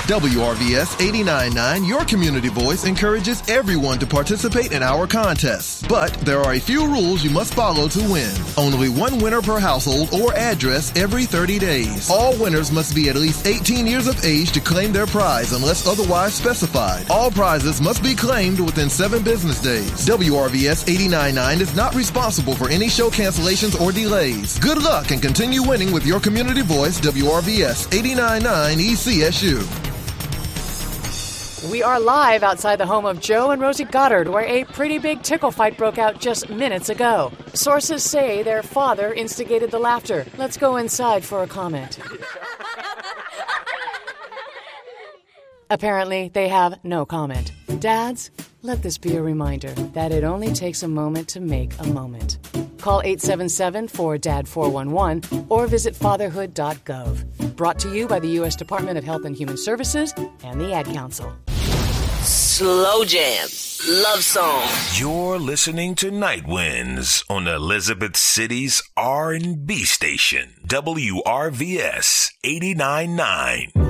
WRVS 89.9, your community voice, encourages everyone to participate in our contests. But there are a few rules you must follow to win. Only one winner per household or address every 30 days. All winners must be at least 18 years of age to claim their prize unless otherwise specified. All prizes must be claimed within 7 business days. WRVS 89.9 is not responsible for any show cancellations or delays. Good luck and continue winning with your community voice, WRVS 89.9 ECSU. We are live outside the home of Joe and Rosie Goddard, where a pretty big tickle fight broke out just minutes ago. Sources say their father instigated the laughter. Let's go inside for a comment. Apparently, they have no comment. Dads, let this be a reminder that it only takes a moment to make a moment. Call 877-4DAD-411 or visit fatherhood.gov. Brought to you by the U.S. Department of Health and Human Services and the Ad Council. Slow jam. Love song. You're listening to Night Winds on Elizabeth City's R&B station, WRVS 89.9.